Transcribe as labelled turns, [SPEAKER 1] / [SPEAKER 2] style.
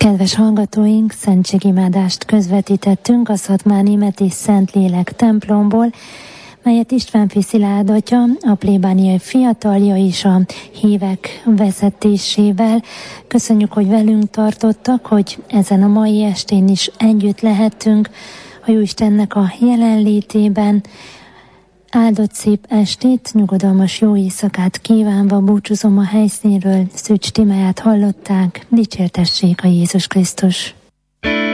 [SPEAKER 1] Kedves hallgatóink, szentségimádást közvetítettünk a Szatmári Imeti Szentlélek templomból, melyet Istvánffy Szilárd atya, a plébániai fiatalja és a hívek vezetésével. Köszönjük, hogy velünk tartottak, hogy ezen a mai estén is együtt lehettünk a Jóistennek a jelenlétében. Áldott szép estét, nyugodalmas jó éjszakát kívánva búcsúzom a helyszínről. Szűcs Tímeát hallották, dicsértessék a Jézus Krisztus!